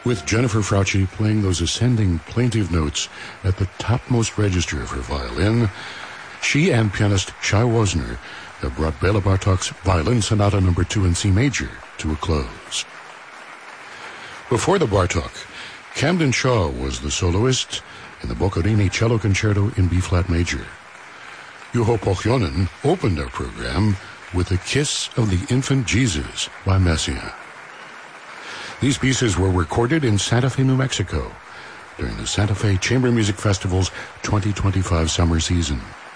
with Jennifer Frautschi playing those ascending plaintive notes at the topmost register of her violin. She and pianist Shai Wozner have brought Bela Bartok's Violin Sonata No. 2 in C major to a close. Before the Bartok, Camden Shaw was the soloist in the Boccherini Cello Concerto in B-flat major. Juho Pohjonen opened our program with The Kiss of the Infant Jesus by Messiaen. These pieces were recorded in Santa Fe, New Mexico during the Santa Fe Chamber Music Festival's 2025 summer season.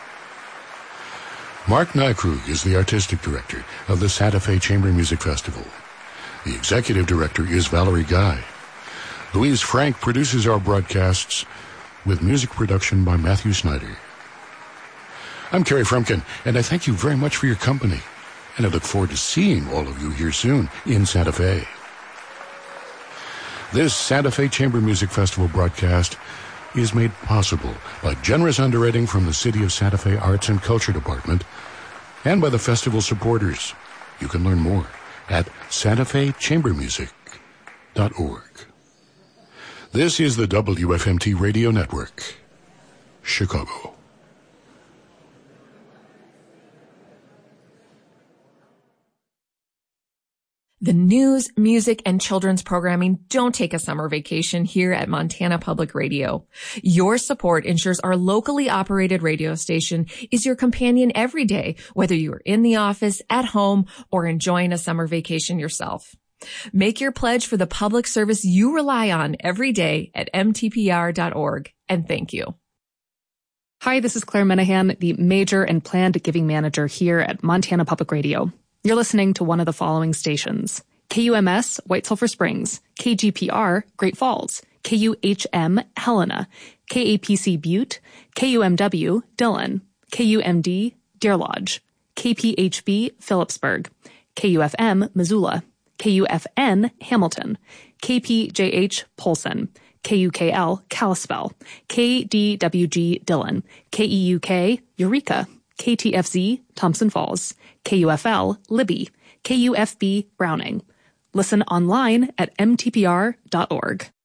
Mark Nykrug is the artistic director of the Santa Fe Chamber Music Festival. The executive director is Valerie Guy. Louise Frank produces our broadcasts with music production by Matthew Snyder. I'm Kerry Frumkin, and I thank you very much for your company, and I look forward to seeing all of you here soon in Santa Fe. This Santa Fe Chamber Music Festival broadcast is made possible by generous underwriting from the City of Santa Fe Arts and Culture Department and by the festival supporters. You can learn more at santafechambermusic.org. This is the WFMT Radio Network, Chicago. The news, music, and children's programming don't take a summer vacation here at Montana Public Radio. Your support ensures our locally operated radio station is your companion every day, whether you're in the office, at home, or enjoying a summer vacation yourself. Make your pledge for the public service you rely on every day at mtpr.org, and thank you. Hi, this is Claire Menahan, the Major and Planned Giving Manager here at Montana Public Radio. You're listening to one of the following stations: KUMS, White Sulphur Springs; KGPR, Great Falls; KUHM, Helena; KAPC, Butte; KUMW, Dillon; KUMD, Deer Lodge; KPHB, Phillipsburg; KUFM, Missoula; KUFN, Hamilton; KPJH, Polson; KUKL, Kalispell; KDWG, Dillon; KEUK, Eureka; KTFZ, Thompson Falls; KUFL, Libby; KUFB, Browning. Listen online at mtpr.org.